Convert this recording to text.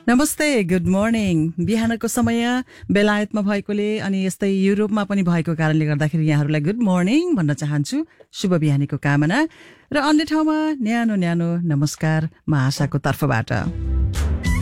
नमस्ते, good morning. बिहानको समय बेलायतमा भएकोले अनि यस्तै युरोपमा पनि भएको कारणले गर्दाखेरि यहाँहरूलाई गुड मर्निङ भन्न चाहन्छु। शुभ बिहानीको कामना र अन्य ठाउँमा न्यानो न्यानो नमस्कार म आशाको तर्फबाट।